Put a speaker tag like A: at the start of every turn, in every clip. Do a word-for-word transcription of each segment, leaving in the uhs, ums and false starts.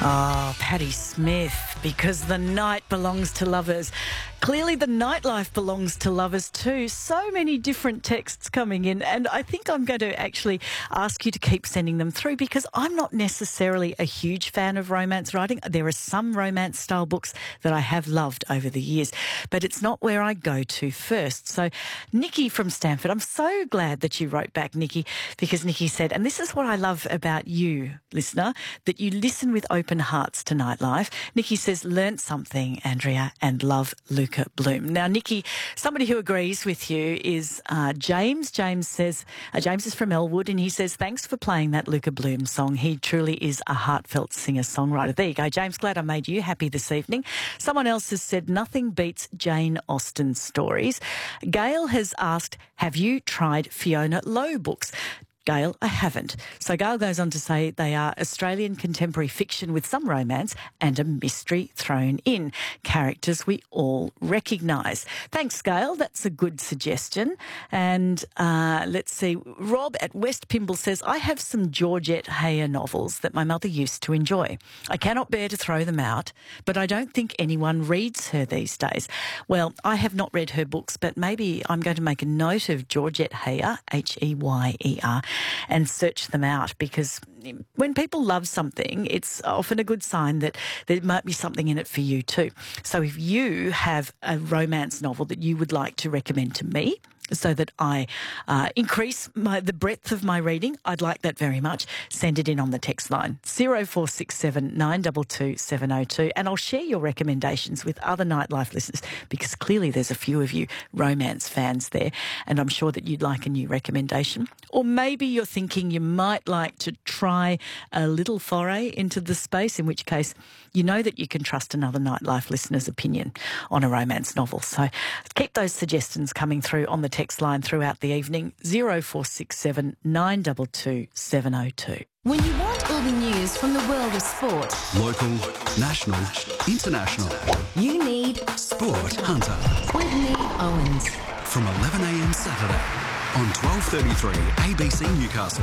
A: Oh, Patti Smith, because the night belongs to lovers. Clearly the nightlife belongs to lovers too. So many different texts coming in, and I think I'm going to actually ask you to keep sending them through because I'm not necessarily a huge fan of romance writing. There are some romance style books that I have loved over the years, but it's not where I go to first. So Nikki from Stanford, I'm so glad that you wrote back, Nikki, because Nikki said, and this is what I love about you, listener, that you listen with open hearts to nightlife. Nikki says, learnt something, Andrea, and love Luca Bloom. Now, Nikki, somebody who agrees with you is uh, James. James says, uh, James is from Elwood, and he says, thanks for playing that Luca Bloom song. He truly is a heartfelt singer-songwriter. There you go, James. Glad I made you happy this evening. Someone else has said, nothing beats Jane Austen's stories. Gail has asked, have you tried Fiona Lowe books? Gail, I haven't. So Gail goes on to say they are Australian contemporary fiction with some romance and a mystery thrown in. Characters we all recognise. Thanks, Gail. That's a good suggestion. And uh, let's see. Rob at West Pymble says, I have some Georgette Heyer novels that my mother used to enjoy. I cannot bear to throw them out, but I don't think anyone reads her these days. Well, I have not read her books, but maybe I'm going to make a note of Georgette Heyer, H E Y E R, and search them out, because when people love something, it's often a good sign that there might be something in it for you too. So if you have a romance novel that you would like to recommend to me, so that I uh, increase my, the breadth of my reading, I'd like that very much. Send it in on the text line, zero four six seven nine two two seven zero two, and I'll share your recommendations with other Nightlife listeners, because clearly there's a few of you romance fans there, and I'm sure that you'd like a new recommendation. Or maybe you're thinking you might like to try a little foray into the space, in which case you know that you can trust another Nightlife listener's opinion on a romance novel. So keep those suggestions coming through on the text line throughout the evening, zero four six seven nine two two seven zero two.
B: When you want all the news from the world of sport,
C: local, national, international,
B: you need
C: Sport Hunter
B: with Nick Owens.
C: From eleven a m Saturday on twelve thirty-three A B C Newcastle.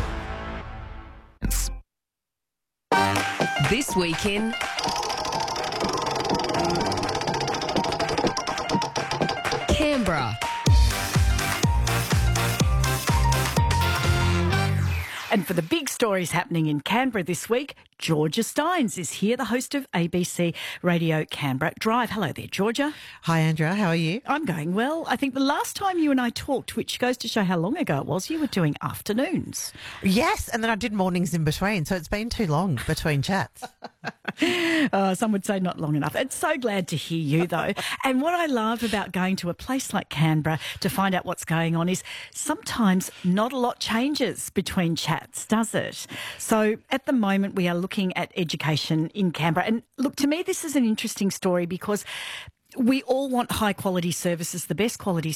B: This week in Canberra.
A: And for the big stories happening in Canberra this week, Georgia Steins is here, the host of A B C Radio Canberra Drive. Hello there, Georgia.
D: Hi, Andrea. How are you?
A: I'm going well. I think the last time you and I talked, which goes to show how long ago it was, you were doing afternoons.
D: Yes, and then I did mornings in between, so it's been too long between chats.
A: uh, some would say not long enough. It's so glad to hear you, though. And what I love about going to a place like Canberra to find out what's going on is sometimes not a lot changes between chats, does it? So at the moment we are looking at education in Canberra. And look, to me this is an interesting story because we all want high quality services, the best quality